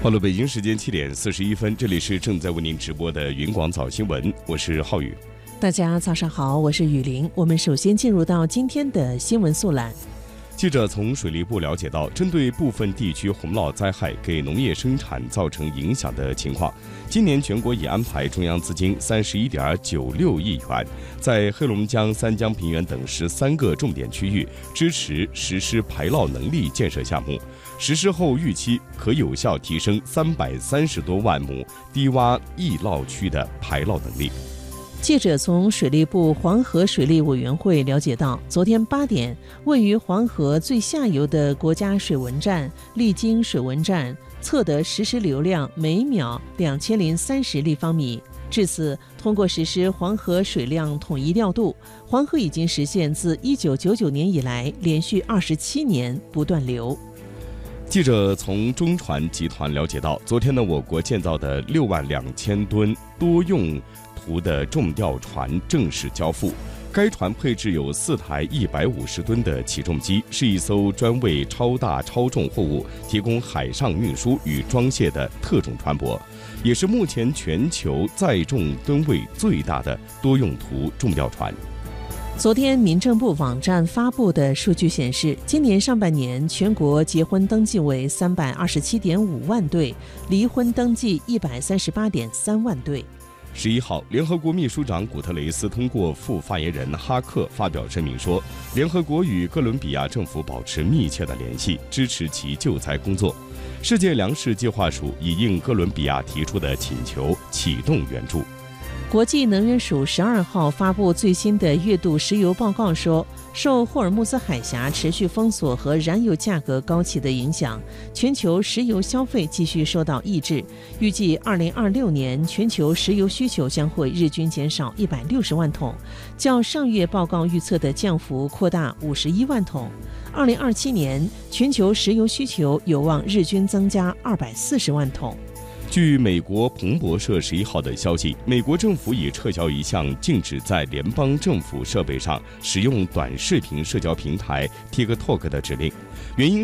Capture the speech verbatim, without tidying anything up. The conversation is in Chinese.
到了北京时间七点四十一分，这里是正在为您直播的云广早新闻，我是浩宇。 大家早上好，我是雨林。我们首先进入到今天的新闻速览。 记者从水利部了解到，针对部分地区洪涝灾害给农业生产造成影响的情况，今年全国已安排中央资金三十一点九六亿元，在黑龙江、三江平原等十三个重点区域支持实施排涝能力建设项目。实施后预期可有效提升三百三十多万亩低洼易涝区的排涝能力。 记者从水利部黄河水利委员会了解到，昨天八点，位于黄河最下游的国家水文站丽晶水文站测得实时流量每秒两千零三十立方米。至此，通过实施黄河水量统一调度，黄河已经实现自一九九九年以来连续二十七年不断流。 记者从中船集团了解到，昨天呢，我国建造的六万两千吨多用途的重吊船正式交付。该船配置有四台一百五十吨的起重机，是一艘专为超大超重货物提供海上运输与装卸的特种船舶，也是目前全球载重吨位最大的多用途重吊船。 昨天，民政部网站发布的数据显示，今年上半年全国结婚登记为三百二十七点五万对，离婚登记一百三十八点三万对。 十一号，联合国秘书长古特雷斯通过副发言人哈克发表声明说，联合国与哥伦比亚政府保持密切的联系，支持其救灾工作。世界粮食计划署已应哥伦比亚提出的请求启动援助。 国际能源署十二号发布最新的月度石油报告说，受霍尔木兹海峡持续封锁和燃油价格高企的影响，全球石油消费继续受到抑制。预计二零二六年全球石油需求将会日均减少一百六十万桶，较上月报告预测的降幅扩大五十一万桶。二零二七年全球石油需求有望日均增加二百四十万桶。 据美国彭博社十一号的消息，美国政府已撤销一项禁止在联邦政府设备上使用短视频社交平台 TikTok 的指令，原因